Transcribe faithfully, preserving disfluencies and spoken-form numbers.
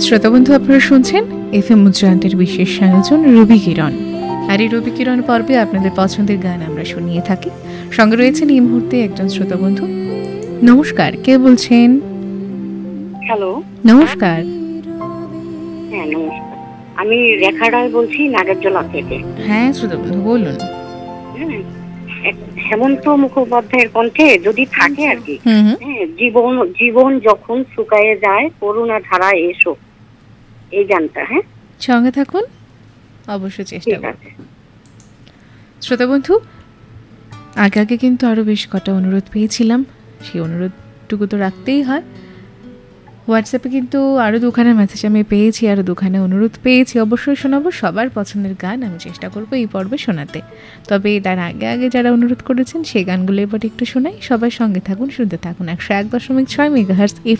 শ্রোতা বন্ধু, আপনারা শুনছেন এফ এম উচ্চারণের বিশেষ আয়োজন রবি কিরণ। আর এই রবি কিরণ পর্বে আপনাদের পছন্দের গান আমরা শুনিয়ে থাকি। সঙ্গে রয়েছেন এই মুহূর্তে একজন শ্রোতা বন্ধু। নমস্কার, কে বলছেন? হ্যালো, নমস্কার। হ্যাঁ নমস্কার, আমি রেখা রায় বলছি নাগরজলা থেকে। হ্যাঁ শ্রোতা বন্ধু, বলুন। হ্যাঁ, এক- হেমন্ত মুখোপাধ্যায়ের কণ্ঠে যদি থাকে আর কি। হুম হুম। হ্যাঁ, জীবন জীবন যখন শুকায়ে যায় করুণা ধারা এসো, এই গানটা। হ্যাঁ সঙ্গে থাকুন, অবশ্যই চেষ্টা ঠিক করব। আছে। শ্রোতা বন্ধু, আগে আগে কিন্তু আরও বেশ কটা অনুরোধ পেয়েছিলাম, সেই অনুরোধটুকু তো রাখতেই হয়। হোয়াটসঅ্যাপে কিন্তু আরও দুখানা মেসেজ আমি পেয়েছি, আরও দুখানা অনুরোধ পেয়েছি। অবশ্যই শোনাবো সবার পছন্দের গান, আমি চেষ্টা করবো এই পর্বে শোনাতে। তবে তার আগে আগে যারা অনুরোধ করেছেন সেই গানগুলো এবার একটু শোনাই। সবাই সঙ্গে থাকুন, শুনতে থাকুন একশো এক দশমিক ছয় মেগাহার্টজ এফ